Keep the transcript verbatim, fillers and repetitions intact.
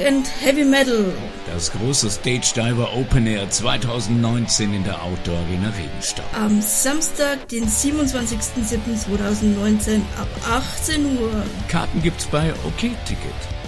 and Heavy Metal. Das große Stage Diver Open Air zwanzig neunzehn in der Outdoor Arena Regenstaub. Am Samstag, den siebenundzwanzigsten siebten zweitausendneunzehn ab achtzehn Uhr. Karten gibt's bei OK Ticket.